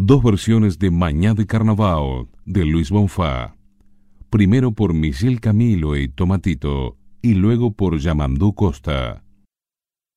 Dos versiones de Mañá de Carnaval de Luis Bonfá. Primero por Michel Camilo y Tomatito y luego por Yamandú Costa.